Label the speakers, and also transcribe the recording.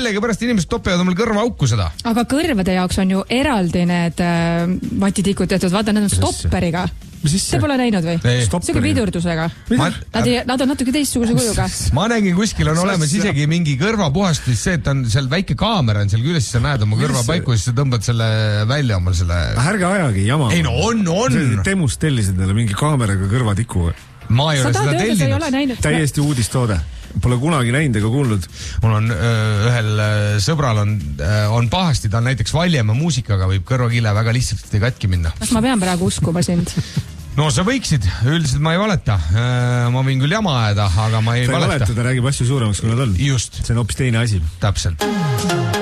Speaker 1: millegipärast inimesed topivad omal kõrvaauku seda.
Speaker 2: Aga kõrvade jaoks on ju eraldi need vatitikud tehtud, vaata, need on stopperiga. Te pole näinud või? Siuke pidurdusega. Nad on natuke teistsuguse kujuga.
Speaker 1: Ma nägin kuskil on olemas isegi mingi kõrvapuhastus, see, et on seal väike kaamera on seal küljes, siis sa näed oma kõrva paiku, siis sa tõmbad selle välja omal selle...
Speaker 3: Ärge ajagi jama.
Speaker 1: Ei no on.
Speaker 3: Temust tellisid neile mingi kaameraga kõrvatiku.
Speaker 1: Ma ei ole seda tellinud.
Speaker 3: Täiesti uudistoode. Pole kunagi näinud ega kuulnud.
Speaker 1: Mul on ühel sõbral on pahasti, ta on näiteks Valjemaa muusikaga võib kõrvakile väga lihtsalt katki minna.
Speaker 2: Kas ma pean praegu uskuma sind?
Speaker 1: No sa võiksid, üldiselt ma ei valeta. Ma võin küll jama ajada, aga ma ei valeta.
Speaker 3: Ta räägib asju suuremaks, kui nad on.
Speaker 1: Just.
Speaker 3: See on hoopis teine asi.
Speaker 1: Täpselt.